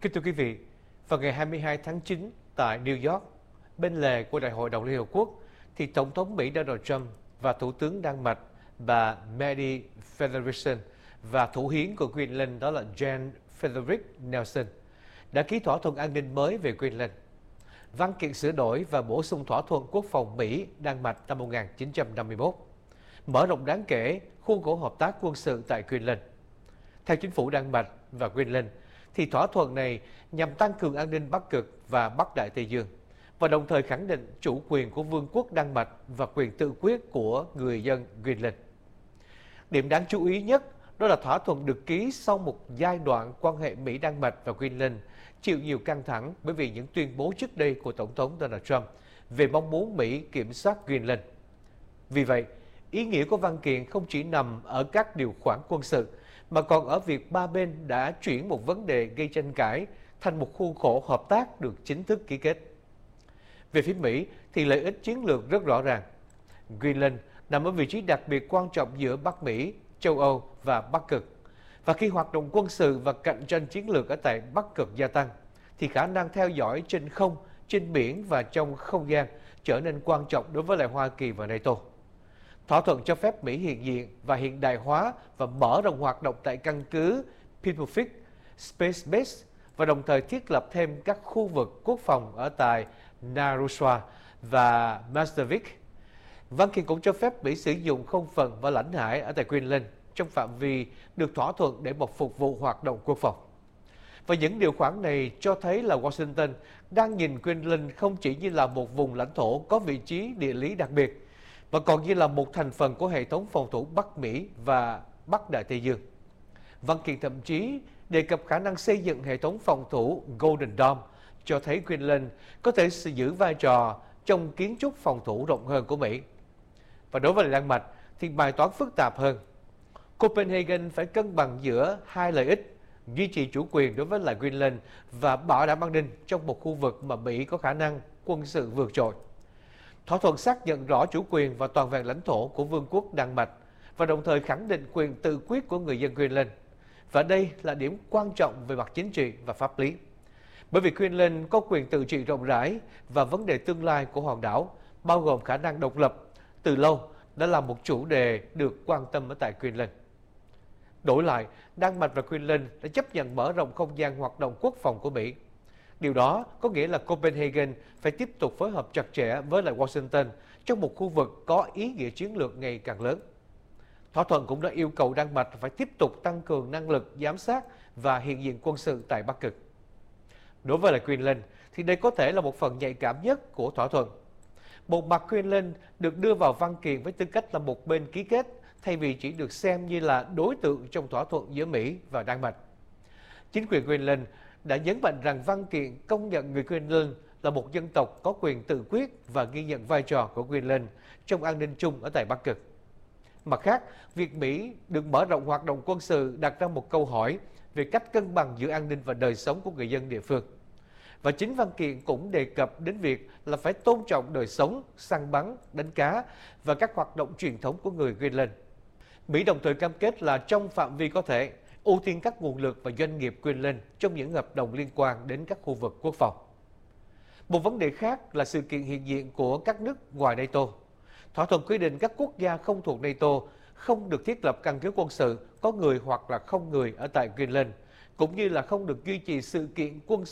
Kính thưa quý vị, vào ngày 22 tháng 9 tại New York, bên lề của Đại hội đồng Liên Hợp Quốc, thì Tổng thống Mỹ Donald Trump và Thủ tướng Đan Mạch bà Mette Frederiksen và Thủ hiến của Greenland đó là Jens Frederik Nelson đã ký thỏa thuận an ninh mới về Greenland. Văn kiện sửa đổi và bổ sung thỏa thuận quốc phòng Mỹ-Đan Mạch năm 1951, mở rộng đáng kể khuôn khổ hợp tác quân sự tại Greenland. Theo chính phủ Đan Mạch và Greenland, thì thỏa thuận này nhằm tăng cường an ninh Bắc Cực và Bắc Đại Tây Dương và đồng thời khẳng định chủ quyền của Vương quốc Đan Mạch và quyền tự quyết của người dân Greenland. Điểm đáng chú ý nhất đó là thỏa thuận được ký sau một giai đoạn quan hệ Mỹ-Đan Mạch và Greenland chịu nhiều căng thẳng bởi vì những tuyên bố trước đây của Tổng thống Donald Trump về mong muốn Mỹ kiểm soát Greenland. Vì vậy, ý nghĩa của văn kiện không chỉ nằm ở các điều khoản quân sự, mà còn ở việc ba bên đã chuyển một vấn đề gây tranh cãi thành một khuôn khổ hợp tác được chính thức ký kết. Về phía Mỹ thì lợi ích chiến lược rất rõ ràng. Greenland nằm ở vị trí đặc biệt quan trọng giữa Bắc Mỹ, châu Âu và Bắc Cực. Và khi hoạt động quân sự và cạnh tranh chiến lược ở tại Bắc Cực gia tăng, thì khả năng theo dõi trên không, trên biển và trong không gian trở nên quan trọng đối với lại Hoa Kỳ và NATO. Thỏa thuận cho phép Mỹ hiện diện và hiện đại hóa và mở rộng hoạt động tại căn cứ Pimperfield Space Base và đồng thời thiết lập thêm các khu vực quốc phòng ở tại Naruswa và Mastervik. Văn kiện cũng cho phép Mỹ sử dụng không phận và lãnh hải ở tại Greenland trong phạm vi được thỏa thuận để phục vụ hoạt động quốc phòng. Và những điều khoản này cho thấy là Washington đang nhìn Greenland không chỉ như là một vùng lãnh thổ có vị trí địa lý đặc biệt, mà còn như là một thành phần của hệ thống phòng thủ Bắc Mỹ và Bắc Đại Tây Dương. Văn kiện thậm chí đề cập khả năng xây dựng hệ thống phòng thủ Golden Dome, cho thấy Greenland có thể giữ vai trò trong kiến trúc phòng thủ rộng hơn của Mỹ. Và đối với Đan Mạch thì bài toán phức tạp hơn. Copenhagen phải cân bằng giữa hai lợi ích, duy trì chủ quyền đối với lại Greenland và bảo đảm an ninh trong một khu vực mà Mỹ có khả năng quân sự vượt trội. Thỏa thuận xác nhận rõ chủ quyền và toàn vẹn lãnh thổ của Vương quốc Đan Mạch và đồng thời khẳng định quyền tự quyết của người dân Greenland. Và đây là điểm quan trọng về mặt chính trị và pháp lý. Bởi vì Greenland có quyền tự trị rộng rãi và vấn đề tương lai của hòn đảo, bao gồm khả năng độc lập, từ lâu đã là một chủ đề được quan tâm ở tại Greenland. Đổi lại, Đan Mạch và Greenland đã chấp nhận mở rộng không gian hoạt động quốc phòng của Mỹ. Điều đó có nghĩa là Copenhagen phải tiếp tục phối hợp chặt chẽ với lại Washington trong một khu vực có ý nghĩa chiến lược ngày càng lớn. Thỏa thuận cũng đã yêu cầu Đan Mạch phải tiếp tục tăng cường năng lực giám sát và hiện diện quân sự tại Bắc Cực. Đối với lại Greenland thì đây có thể là một phần nhạy cảm nhất của thỏa thuận. Một mặt Greenland được đưa vào văn kiện với tư cách là một bên ký kết thay vì chỉ được xem như là đối tượng trong thỏa thuận giữa Mỹ và Đan Mạch. Chính quyền Greenland đã nhấn mạnh rằng văn kiện công nhận người Greenland là một dân tộc có quyền tự quyết và ghi nhận vai trò của Greenland trong an ninh chung ở tại Bắc Cực. Mặt khác, việc Mỹ được mở rộng hoạt động quân sự đặt ra một câu hỏi về cách cân bằng giữa an ninh và đời sống của người dân địa phương. Và chính văn kiện cũng đề cập đến việc là phải tôn trọng đời sống, săn bắn, đánh cá và các hoạt động truyền thống của người Greenland. Mỹ đồng thời cam kết là trong phạm vi có thể ưu tiên các nguồn lực và doanh nghiệp Greenland trong những hợp đồng liên quan đến các khu vực quốc phòng. Một vấn đề khác là sự kiện hiện diện của các nước ngoài NATO. Thỏa thuận quy định các quốc gia không thuộc NATO không được thiết lập căn cứ quân sự có người hoặc là không người ở tại Greenland, cũng như là không được duy trì sự kiện quân sự